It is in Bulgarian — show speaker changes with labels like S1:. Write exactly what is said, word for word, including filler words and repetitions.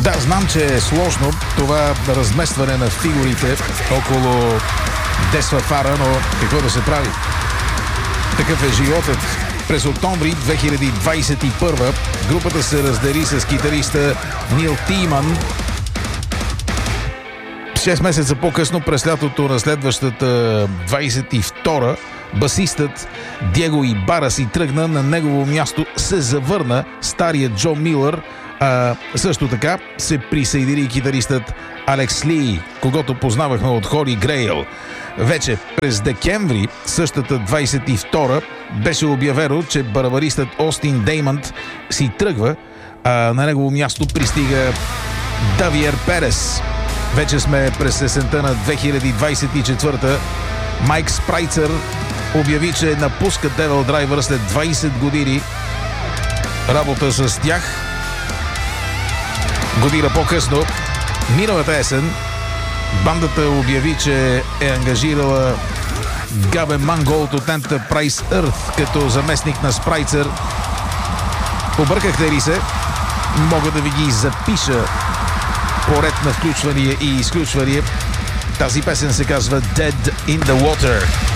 S1: Да, знам, че е сложно това разместване на фигурите около Десва Фара, но какво да се прави? Такъв е животът. През октомври две хиляди двадесет и първа групата се раздели с китариста Нил Тиман. Шест месеца по-късно, през лятото на следващата двадесет и втора, басистът Диего Ибара си тръгна. На негово място се завърна старият Джо Милър, а също така се присъедини китаристът Алекс Ли, когото познавахме от Холи Грейл. Вече през декември същата двадесет и втора беше обявено, че барабаристът Остин Деймънт си тръгва, а на негово място пристига Давиер Перес. Вече сме през есента на две хиляди двадесет и четвърта. Майк Спрайцър обяви, че напуска Devil Driver след двадесет години работа с тях. Година по-късно, миналата есен, бандата обяви, че е ангажирала Габен Манголд от Enterprise Earth като заместник на Спрайцър. Побъркахте ли се? Мога да ви ги запиша по ред на включвания и изключвания. Тази песен се казва Dead in the Water.